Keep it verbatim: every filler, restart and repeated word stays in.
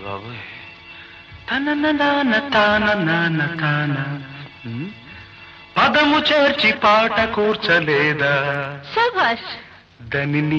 బాబోయ్ తన నాన్న తాన నాన్న తాన పదము చేర్చి పాట కూర్చలేదా శభాష్. దానిని